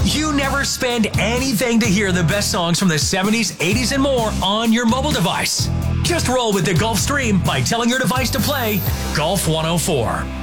You never spend anything to hear the best songs from the 70s, 80s, and more on your mobile device. Just roll with the Gulfstream by telling your device to play Golf 104.